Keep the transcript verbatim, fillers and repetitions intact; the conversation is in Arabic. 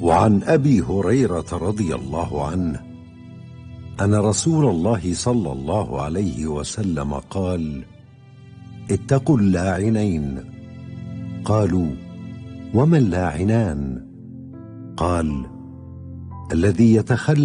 وعن أبي هريرة رضي الله عنه أن رسول الله صلى الله عليه وسلم قال: اتقوا اللاعنين. قالوا: وما اللاعنان؟ قال: الذي يتخلى